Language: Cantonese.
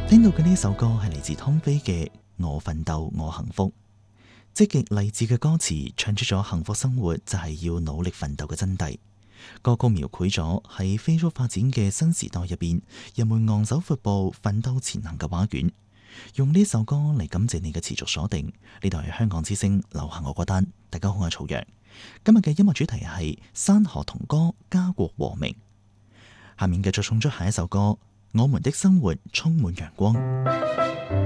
聽到嘅呢首歌係嚟自湯菲嘅《我奮鬥我幸福》，積極勵志嘅歌詞唱出咗幸福生活就係要努力奮鬥嘅真諦。歌曲描繪咗喺飛速發展嘅新時代入邊，人們昂首闊步奮鬥前行嘅畫卷。用呢首歌嚟感謝你嘅持續鎖定。呢度係香港之聲流行我歌單，大家好，我係曹陽。今日嘅音樂主題係山河同歌，家國和鳴。下面繼續送出下一首歌，我們的生活充滿陽光。